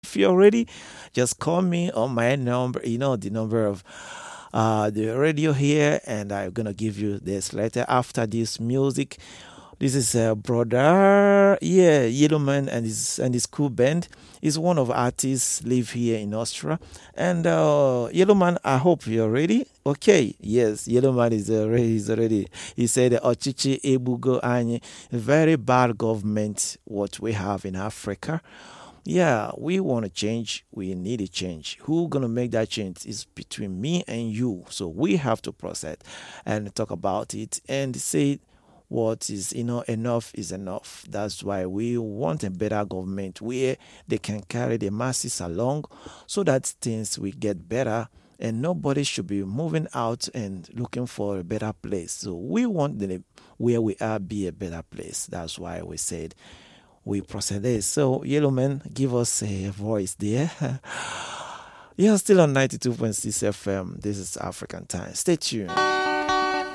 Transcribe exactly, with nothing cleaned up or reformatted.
If you're ready, just call me on my number, you know, the number of uh, the radio here, and I'm gonna give you this letter after this music. This is a brother, yeah, Yellowman and his and his cool band. He's one of artists live here in Austria. And uh, Yellowman, I hope you're ready. Okay, yes, Yellowman is already. He's already. He said, "Ochichi ebugo anyi." Very bad government. What we have in Africa. Yeah, we want to change. We need a change. Who gonna make that change is between me and you. So we have to process and talk about it and say what is, you know, enough is enough. That's why we want a better government where they can carry the masses along so that things will get better and nobody should be moving out and looking for a better place. So we want the where we are be a better place. That's why we said we process this. So Yellow Man, give us a voice there. You're still on ninety-two point six F M. This is African time. Stay tuned.